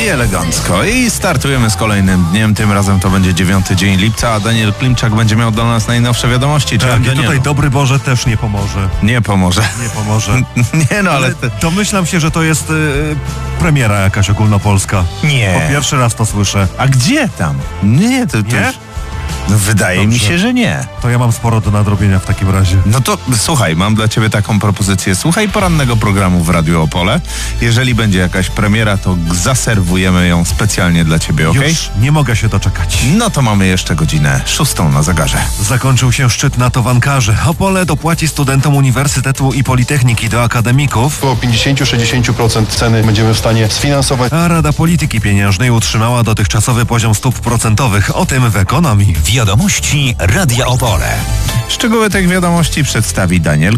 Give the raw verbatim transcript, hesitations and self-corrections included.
elegancko. I startujemy z kolejnym dniem. Tym razem to będzie dziewiąty dzień lipca, a Daniel Klimczak będzie miał dla nas najnowsze wiadomości. Tak, i tutaj dobry Boże też nie pomoże. Nie pomoże. Nie pomoże. Nie no, ale... ale te... Domyślam się, że to jest y, premiera jakaś ogólnopolska. Nie. Po pierwszy raz to słyszę. A gdzie tam? Nie, to... to nie? Już... No wydaje Dobrze. mi się, że nie. To ja mam sporo do nadrobienia w takim razie. No to słuchaj, mam dla ciebie taką propozycję. Słuchaj porannego programu w Radiu Opole. Jeżeli będzie jakaś premiera, to zaserwujemy ją specjalnie dla ciebie, okej? Już nie mogę się doczekać. No to mamy jeszcze godzinę szóstą na zegarze. Zakończył się szczyt NATO w Ankarze. Opole dopłaci studentom Uniwersytetu i Politechniki do akademików. Około pięćdziesiąt do sześćdziesięciu procent ceny będziemy w stanie sfinansować. A Rada Polityki Pieniężnej utrzymała dotychczasowy poziom stóp procentowych. O tym w ekonomii. Wiadomości Radia Opole. Szczegóły tych wiadomości przedstawi Daniel